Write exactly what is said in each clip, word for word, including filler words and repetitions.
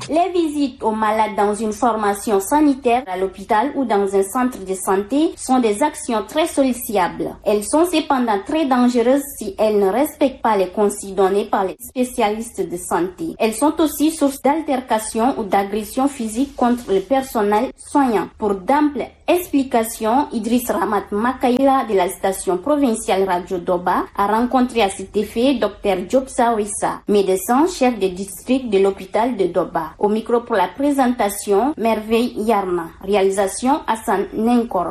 Les visites aux malades dans une formation sanitaire à l'hôpital ou dans un centre de santé sont des actions très sollicitables. Elles sont cependant très dangereuses si elles ne respectent pas les consignes données par les spécialistes de santé. Elles sont aussi source d'altercations ou d'agressions physiques contre le personnel soignant. Pour d'amples explications, Idriss Rahmat Makaïla de la station provinciale Radio Doba a rencontré à cet effet Dr Diop Sawissa, médecin chef de district de l'hôpital de Doba. Au micro pour la présentation, Merveille Yarma. Réalisation Hassan Nenkoro.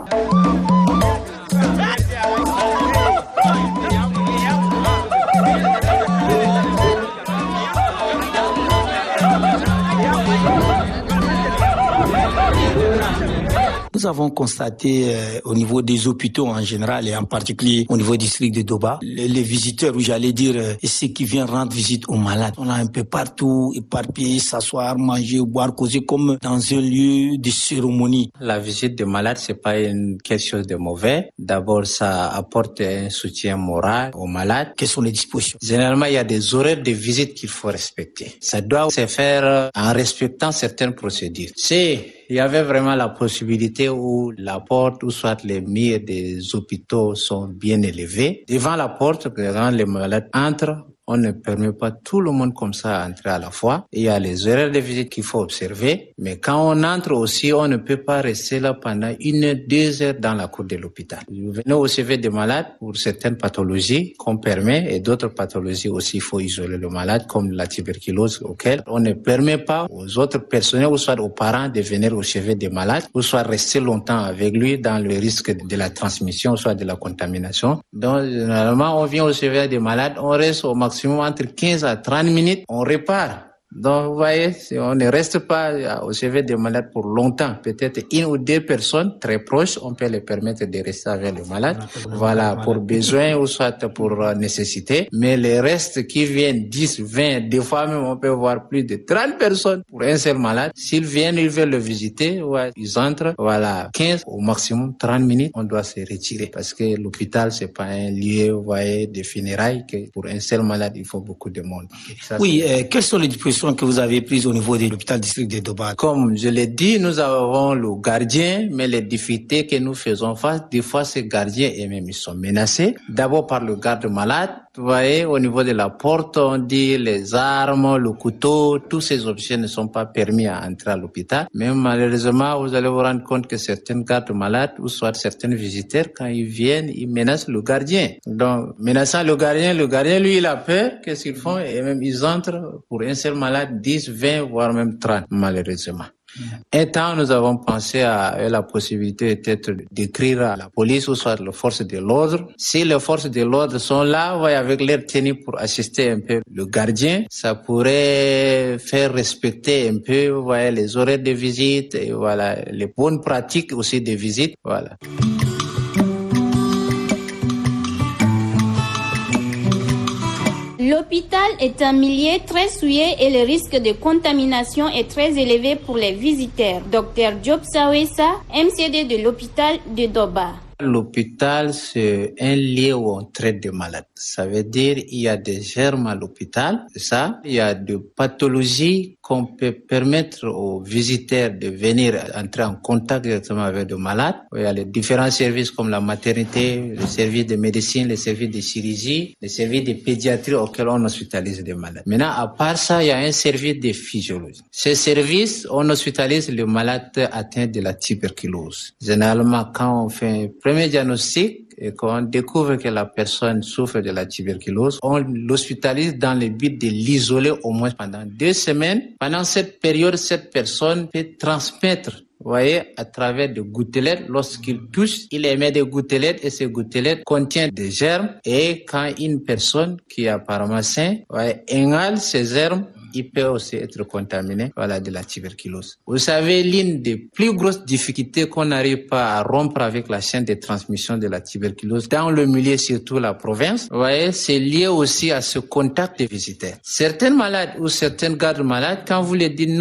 Nous avons constaté euh, au niveau des hôpitaux en général et en particulier au niveau du district de Doba, les, les visiteurs, ou j'allais dire euh, ceux qui viennent rendre visite aux malades, on a un peu partout éparpillé, s'asseoir, manger, boire, causer comme dans un lieu de cérémonie. La visite des malades, c'est pas une, quelque chose de mauvais. D'abord, ça apporte un soutien moral aux malades. Quelles sont les dispositions? Généralement, il y a des horaires de visite qu'il faut respecter. Ça doit se faire en respectant certaines procédures. C'est il y avait vraiment la possibilité où la porte, ou soit les murs des hôpitaux sont bien élevés. Devant la porte, quand les malades entrent, on ne permet pas tout le monde comme ça à entrer à la fois. Il y a les horaires de visite qu'il faut observer. Mais quand on entre aussi, on ne peut pas rester là pendant une heure, deux heures dans la cour de l'hôpital. Vous venez au C V des malades pour certaines pathologies qu'on permet et d'autres pathologies aussi, il faut isoler le malade comme la tuberculose auquel on ne permet pas aux autres personnels ou soit aux parents de venir au chevet des malades ou soit rester longtemps avec lui dans le risque de la transmission ou soit de la contamination. Donc, généralement, on vient au chevet des malades, on reste au maximum entre quinze à trente minutes, on repart. Donc, vous voyez, si on ne reste pas au chevet des malades pour longtemps, peut-être une ou deux personnes très proches, on peut les permettre de rester avec le malade. Voilà, pour besoin ou soit pour nécessité. Mais les restes qui viennent dix, vingt, des fois même on peut voir plus de trente personnes pour un seul malade. S'ils viennent, ils veulent le visiter, ouais, ils entrent, voilà, quinze au maximum trente minutes, on doit se retirer. Parce que l'hôpital, c'est pas un lieu, vous voyez, de funérailles, que pour un seul malade, il faut beaucoup de monde. Ça, oui, euh, quelles sont les dispositions que vous avez prises au niveau de l'hôpital district de Doba? Comme je l'ai dit, nous avons le gardien, mais les difficultés que nous faisons face, des fois ces gardiens eux-mêmes ils sont menacés. D'abord par le garde-malade. Vous voyez, au niveau de la porte, on dit les armes, le couteau, tous ces objets ne sont pas permis à entrer à l'hôpital. Mais malheureusement, vous allez vous rendre compte que certaines gardes-malades ou soit certains visiteurs, quand ils viennent, ils menacent le gardien. Donc, menaçant le gardien, le gardien, lui, il a peur. Qu'est-ce qu'ils font? Et même, ils entrent pour un seul malade, dix, vingt, voire même trente, malheureusement. Un temps, nous avons pensé à la possibilité peut-être d'écrire à la police ou soit les forces de l'ordre. Si les forces de l'ordre sont là, ouais, avec leur tenue pour assister un peu le gardien, ça pourrait faire respecter un peu, ouais, les horaires de visite et voilà, les bonnes pratiques aussi de visite, voilà. L'hôpital est un milieu très souillé et le risque de contamination est très élevé pour les visiteurs. Dr Diop Sawissa, M C D de l'hôpital de Doba. L'hôpital, c'est un lieu où on traite des malades. Ça veut dire il y a des germes à l'hôpital, c'est ça. Il y a des pathologies qu'on peut permettre aux visiteurs de venir entrer en contact directement avec des malades. Il y a les différents services comme la maternité, le service de médecine, le service de chirurgie, le service de pédiatrie auquel on hospitalise des malades. Maintenant, à part ça, il y a un service de physiologie. Ce service, on hospitalise les malades atteints de la tuberculose. Généralement, quand on fait un premier diagnostic et qu'on découvre que la personne souffre de la tuberculose, on l'hospitalise dans le but de l'isoler au moins pendant deux semaines. Pendant cette période, cette personne peut transmettre, vous voyez, à travers des gouttelettes. Lorsqu'il touche, il émet des gouttelettes et ces gouttelettes contiennent des germes. Et quand une personne qui est apparemment saine, vous voyez, inhale ces germes, il peut aussi être contaminé, voilà, de la tuberculose. Vous savez, l'une des plus grosses difficultés qu'on n'arrive pas à rompre avec la chaîne de transmission de la tuberculose dans le milieu, surtout la province, vous voyez, c'est lié aussi à ce contact des visiteurs. Certains malades ou certaines gardes malades, quand vous les dites non,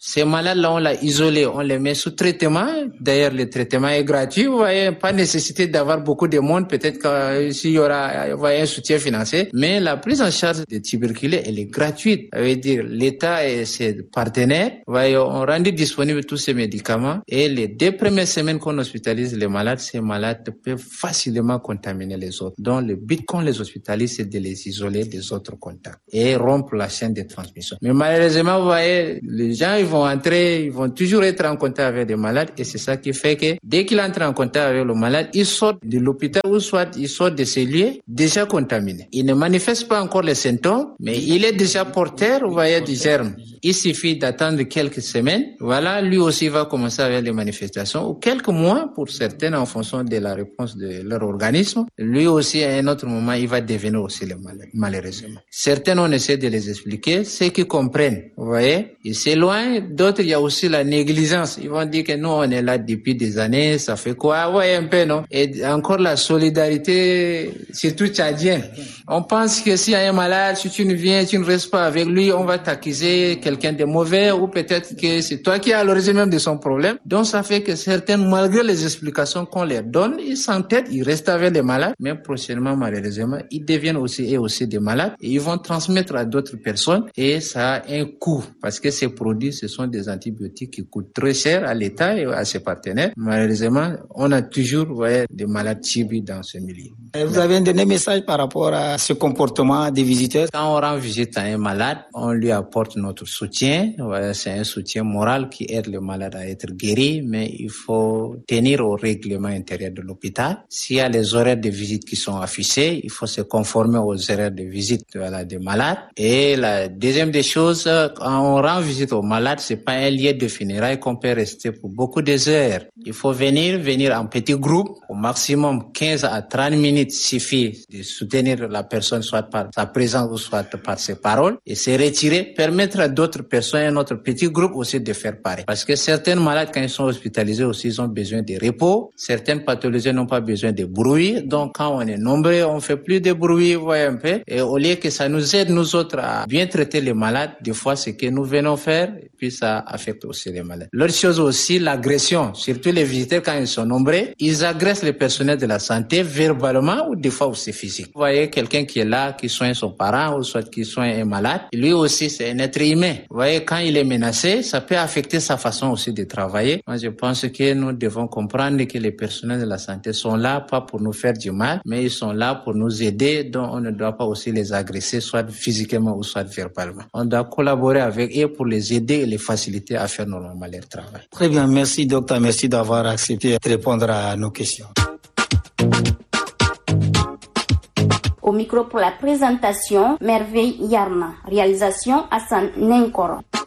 Ces malades-là, on l'a isolé, on les met sous traitement. D'ailleurs, le traitement est gratuit. Vous voyez, pas nécessité d'avoir beaucoup de monde. Peut-être que s'il y aura, vous voyez, un soutien financier. Mais la prise en charge des tuberculeux, elle est gratuite. Ça veut dire, l'État et ses partenaires, vous voyez, ont rendu disponibles tous ces médicaments. Et les deux premières semaines qu'on hospitalise les malades, ces malades peuvent facilement contaminer les autres. Donc, le but qu'on les hospitalise, c'est de les isoler des autres contacts et rompre la chaîne de transmission. Mais malheureusement, vous voyez, les gens, ils vont entrer, ils vont toujours être en contact avec des malades et c'est ça qui fait que dès qu'il entre en contact avec le malade, il sort de l'hôpital ou soit il sort de ces lieux déjà contaminés. Il ne manifeste pas encore les symptômes, mais il est déjà porteur, vous voyez, du germe. Il suffit d'attendre quelques semaines. Voilà, lui aussi va commencer avec les manifestations ou quelques mois pour certains en fonction de la réponse de leur organisme. Lui aussi, à un autre moment, il va devenir aussi le malade, malheureusement. Certains, on essaie de les expliquer, ceux qui comprennent, vous voyez. Ils s'éloignent. D'autres, il y a aussi la négligence. Ils vont dire que nous, on est là depuis des années, ça fait quoi? Ouais, un peu, non? Et encore la solidarité, surtout tchadienne. On pense que s'il y a un malade, si tu ne viens, tu ne restes pas avec lui, on va t'accuser quelqu'un de mauvais ou peut-être que c'est toi qui es à l'origine même de son problème. Donc, ça fait que certains, malgré les explications qu'on leur donne, ils s'entêtent, ils restent avec les malades, mais prochainement, malheureusement, ils deviennent aussi, et aussi des malades et ils vont transmettre à d'autres personnes et ça a un coût parce que ces produits, ce sont des antibiotiques qui coûtent très cher à l'État et à ses partenaires. Malheureusement, on a toujours, vous voyez, des malades tibis dans ce milieu. Et vous avez un dernier message par rapport à ce comportement des visiteurs? Quand on rend visite à un malade, on lui apporte notre soutien. Voilà, c'est un soutien moral qui aide le malade à être guéri, mais il faut tenir au règlement intérieur de l'hôpital. S'il y a les horaires de visite qui sont affichés, il faut se conformer aux horaires de visite voilà, des malades. Et la deuxième des choses, quand on rend visite aux malades, c'est pas un lieu de funérailles qu'on peut rester pour beaucoup de heures. Il faut venir, venir en petits groupes, au maximum quinze à trente minutes suffit de soutenir la personne soit par sa présence ou soit par ses paroles et se retirer, permettre à d'autres personnes, à notre petit groupe aussi de faire pareil. Parce que certains malades, quand ils sont hospitalisés aussi, ils ont besoin de repos. Certaines pathologies n'ont pas besoin de bruit. Donc, quand on est nombreux, on fait plus de bruit, vous voyez un peu. Et au lieu que ça nous aide, nous autres, à bien traiter les malades, des fois, c'est que nous venons faire et puis ça affecte aussi les malades. L'autre chose aussi, l'agression. Surtout les visiteurs, quand ils sont nombreux, ils agressent les personnels de la santé verbalement ou des fois aussi physique. Vous voyez quelqu'un qui est là, qui soigne son parent ou soit qui soigne un malade, lui aussi c'est un être humain. Vous voyez, quand il est menacé, ça peut affecter sa façon aussi de travailler. Moi je pense que nous devons comprendre que les personnels de la santé sont là pas pour nous faire du mal, mais ils sont là pour nous aider, donc on ne doit pas aussi les agresser, soit physiquement ou soit verbalement. On doit collaborer avec eux pour les aider et les faciliter à faire normalement leur travail. Très bien, merci docteur, merci d'avoir accepté de répondre à nos questions. Au micro pour la présentation, Merveille Yarna. Réalisation Hassan Nenkoro.